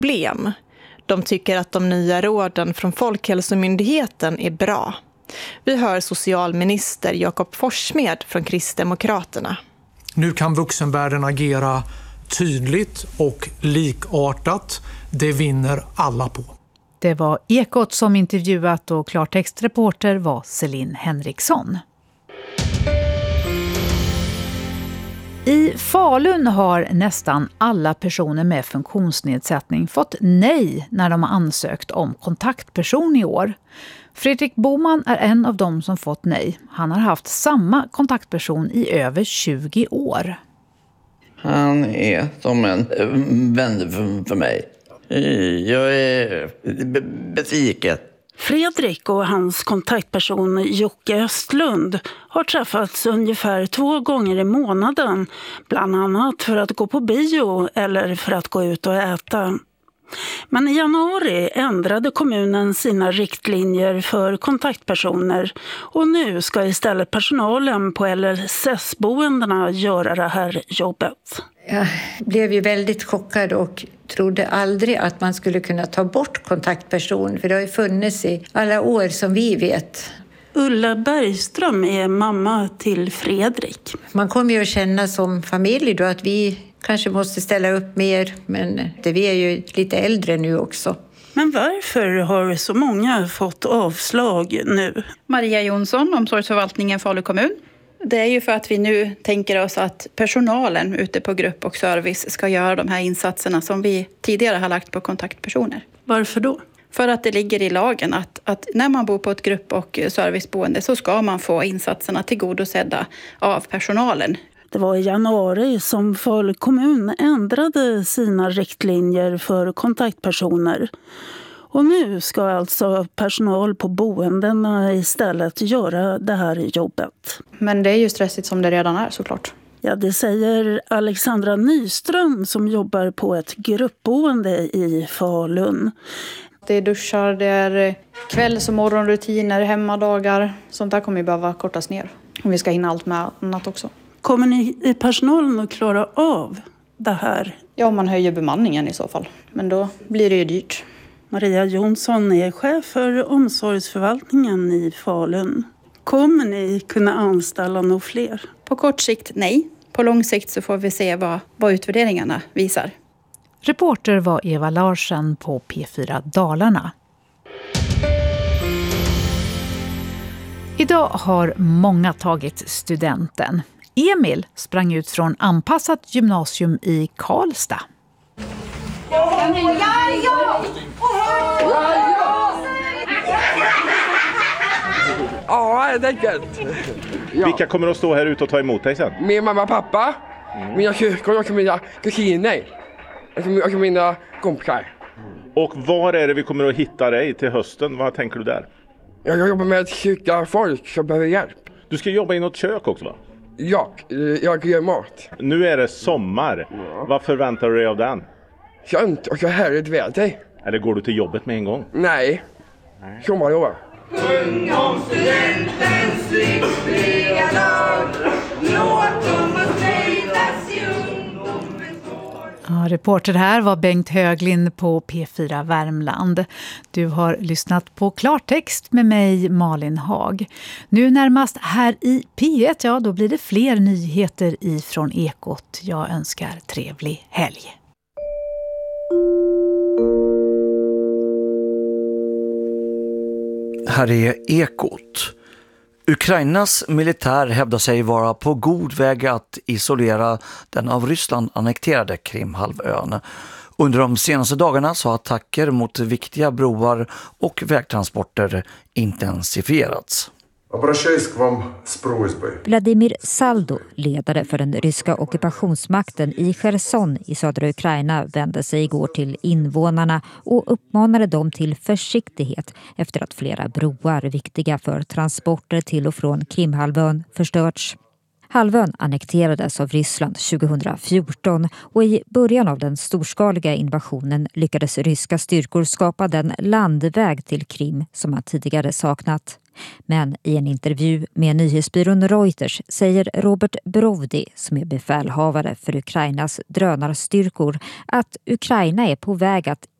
problem. De tycker att de nya råden från Folkhälsomyndigheten är bra. Vi hör socialminister Jakob Forssmed från Kristdemokraterna. Nu kan vuxenvärlden agera tydligt och likartat. Det vinner alla på. Det var Ekot som intervjuat och klartextreporter var Celine Henriksson. I Falun har nästan alla personer med funktionsnedsättning fått nej när de har ansökt om kontaktperson i år. Fredrik Boman är en av dem som fått nej. Han har haft samma kontaktperson i över 20 år. Han är som en vän för mig. Jag är besviken. Fredrik och hans kontaktperson Jocke Östlund har träffats ungefär 2 gånger i månaden. Bland annat för att gå på bio eller för att gå ut och äta. Men i januari ändrade kommunen sina riktlinjer för kontaktpersoner och nu ska istället personalen på LSS-boendena göra det här jobbet. Jag blev ju väldigt chockad och trodde aldrig att man skulle kunna ta bort kontaktperson, för det har ju funnits i alla år som vi vet. Ulla Bergström är mamma till Fredrik. Man kommer ju att känna som familj då att vi kanske måste ställa upp mer, men vi är ju lite äldre nu också. Men varför har så många fått avslag nu? Maria Jonsson, omsorgsförvaltningen Falu kommun. Det är ju för att vi nu tänker oss att personalen ute på grupp och service ska göra de här insatserna som vi tidigare har lagt på kontaktpersoner. Varför då? För att det ligger i lagen att när man bor på ett grupp- och serviceboende så ska man få insatserna tillgodosedda av personalen. Det var i januari som Falu kommun ändrade sina riktlinjer för kontaktpersoner. Och nu ska alltså personal på boendena istället göra det här jobbet. Men det är ju stressigt som det redan är såklart. Ja, det säger Alexandra Nyström som jobbar på ett gruppboende i Falun. Det är duschar, det är kvälls- och morgonrutiner, hemmadagar. Sånt där kommer ju behöva kortas ner. Om vi ska hinna allt med annat också. Kommer ni i personalen att klara av det här? Ja, om man höjer bemanningen i så fall. Men då blir det ju dyrt. Maria Jonsson är chef för omsorgsförvaltningen i Falun. Kommer ni kunna anställa några fler? På kort sikt nej. På lång sikt så får vi se vad utvärderingarna visar. Reporter var Eva Larsen på P4 Dalarna. Idag har många tagit studenten. Emil sprang ut från anpassat gymnasium i Karlstad. Ja, det är gött. Ja. Vilka kommer att stå här ute och ta emot dig sen? Min mamma och pappa, mina syskon och mina kusiner. Och mina kompisar. Och var är det vi kommer att hitta dig till hösten? Vad tänker du där? Jag jobbar med att skicka folk som behöver hjälp. Du ska jobba i något kök också, va? Ja, jag gör mat. Nu är det sommar. Ja. Vad förväntar du dig av den? Skönt och så härligt väder. Eller går du till jobbet med en gång? Nej. Sommarlov. Sjung om studentens lyckliga dag. Låt dem att fejdas i ungdomens år. Ja, reporter här var Bengt Höglind på P4 Värmland. Du har lyssnat på Klartext med mig, Malin Haag. Nu närmast här i P1, ja då blir det fler nyheter ifrån Ekot. Jag önskar trevlig helg. Här är Ekot. Ukrainas militär hävdar sig vara på god väg att isolera den av Ryssland annekterade Krimhalvön. Under de senaste dagarna så har attacker mot viktiga broar och vägtransporter intensifierats. Vladimir Saldo, ledare för den ryska ockupationsmakten i Cherson i södra Ukraina, vände sig igår till invånarna och uppmanade dem till försiktighet efter att flera broar viktiga för transporter till och från Krimhalvön förstörts. Halvön annekterades av Ryssland 2014 och i början av den storskaliga invasionen lyckades ryska styrkor skapa den landväg till Krim som man tidigare saknat. Men i en intervju med nyhetsbyrån Reuters säger Robert Brovdi, som är befälhavare för Ukrainas drönarstyrkor, att Ukraina är på väg att